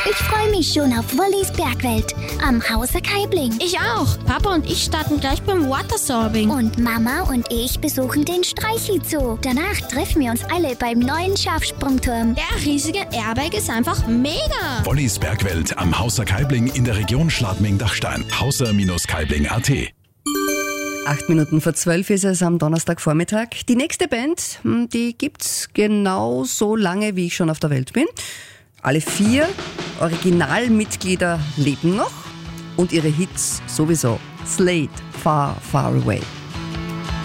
Ich freue mich schon auf Wollis Bergwelt am Hauser Kaibling. Ich auch. Papa und ich starten gleich beim Watersorbing. Und Mama und ich besuchen den Streichelzoo. Danach treffen wir uns alle beim neuen Schafsprungturm. Der riesige Airbag ist einfach mega. Wollis Bergwelt am Hauser Kaibling in der Region Schladming-Dachstein. Hauser-Kaibling.at. 8:08 ist es am Donnerstagvormittag. Die nächste Band, die gibt's genau so lange, wie ich schon auf der Welt bin. Alle 4 Originalmitglieder leben noch und ihre Hits sowieso. Slade, Far, Far Away.